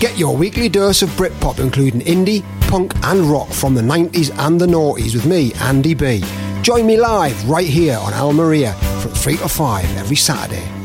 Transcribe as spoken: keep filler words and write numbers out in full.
Get your weekly dose of Britpop, including indie, punk and rock from the nineties and the noughties with me, Andy B. Join me live right here on Al Maria from three to five every Saturday.